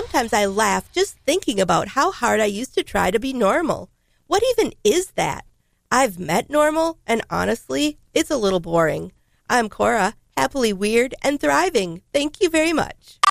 sometimes I laugh just thinking about how hard I used to try to be normal. What even is that? I've met normal, and honestly, it's a little boring. I'm Cora, happily weird and thriving. Thank you very much.